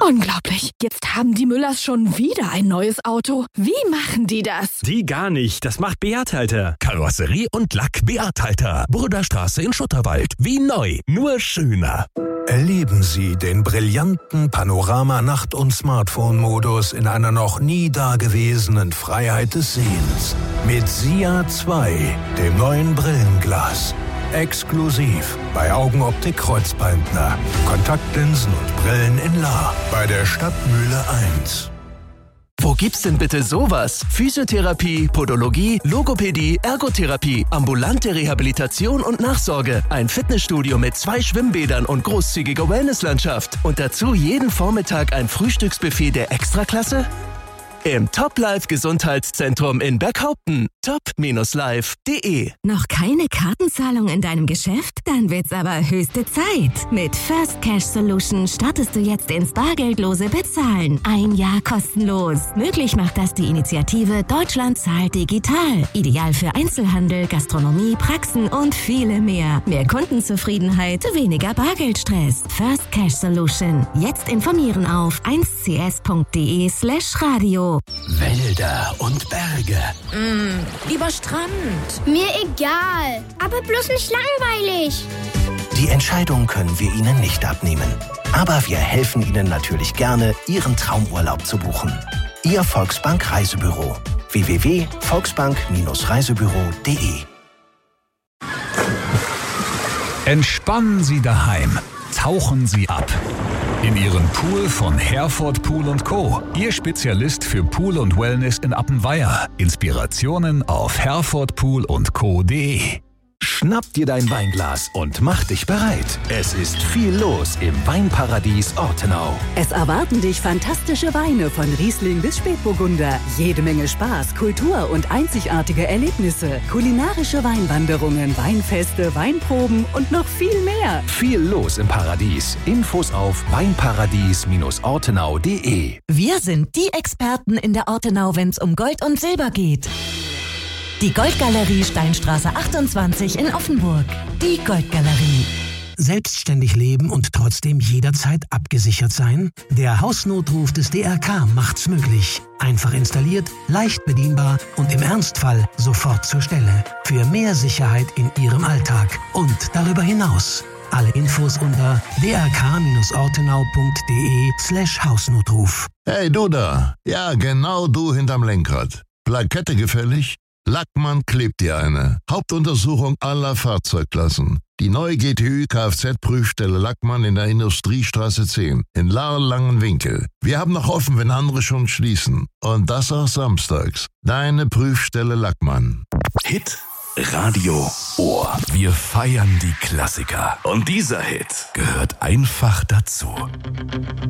Unglaublich. Jetzt haben die Müllers schon wieder ein neues Auto. Wie machen die das? Die gar nicht. Das macht Beat-Halter. Karosserie und Lack Beat-Halter. Burderstraße in Schutterwald. Wie neu, nur schöner. Erleben Sie den brillanten Panorama-Nacht- und Smartphone-Modus in einer noch nie dagewesenen Freiheit des Sehens. Mit SIA 2, dem neuen Brillenglas. Exklusiv bei Augenoptik Kreuzbeindner. Kontaktlinsen und Brillen in La. Bei der Stadtmühle 1. Wo gibt's denn bitte sowas? Physiotherapie, Podologie, Logopädie, Ergotherapie, ambulante Rehabilitation und Nachsorge. Ein Fitnessstudio mit 2 Schwimmbädern und großzügiger Wellnesslandschaft. Und dazu jeden Vormittag ein Frühstücksbuffet der Extraklasse? Im Top Life Gesundheitszentrum in Berghaupten. top-life.de. Noch keine Kartenzahlung in deinem Geschäft? Dann wird's aber höchste Zeit. Mit First Cash Solution startest du jetzt ins bargeldlose Bezahlen. 1 Jahr kostenlos. Möglich macht das die Initiative Deutschland zahlt digital. Ideal für Einzelhandel, Gastronomie, Praxen und viele mehr. Mehr Kundenzufriedenheit, weniger Bargeldstress. First Cash Solution. Jetzt informieren auf 1cs.de/radio. Wälder und Berge. Lieber Strand. Mir egal, aber bloß nicht langweilig. Die Entscheidung können wir Ihnen nicht abnehmen. Aber wir helfen Ihnen natürlich gerne, Ihren Traumurlaub zu buchen. Ihr Volksbank Reisebüro. www.volksbank-reisebüro.de. Entspannen Sie daheim. Tauchen Sie ab. In Ihren Pool von Herford Pool & Co. Ihr Spezialist für Pool und Wellness in Appenweier. Inspirationen auf herfordpoolundco.de. Schnapp dir dein Weinglas und mach dich bereit. Es ist viel los im Weinparadies Ortenau. Es erwarten dich fantastische Weine von Riesling bis Spätburgunder. Jede Menge Spaß, Kultur und einzigartige Erlebnisse. Kulinarische Weinwanderungen, Weinfeste, Weinproben und noch viel mehr. Viel los im Paradies. Infos auf weinparadies-ortenau.de. Wir sind die Experten in der Ortenau, wenn's um Gold und Silber geht. Die Goldgalerie Steinstraße 28 in Offenburg. Die Goldgalerie. Selbstständig leben und trotzdem jederzeit abgesichert sein? Der Hausnotruf des DRK macht's möglich. Einfach installiert, leicht bedienbar und im Ernstfall sofort zur Stelle. Für mehr Sicherheit in Ihrem Alltag und darüber hinaus. Alle Infos unter drk-ortenau.de/Hausnotruf. Hey du da, ja genau du hinterm Lenkrad. Plakette gefällig? Lackmann klebt dir eine. Hauptuntersuchung aller Fahrzeugklassen. Die neue GTÜ Kfz-Prüfstelle Lackmann in der Industriestraße 10 in Langenwinkel. Wir haben noch offen, wenn andere schon schließen. Und das auch samstags. Deine Prüfstelle Lackmann. Hit Radio Ohr. Wir feiern die Klassiker. Und dieser Hit gehört einfach dazu.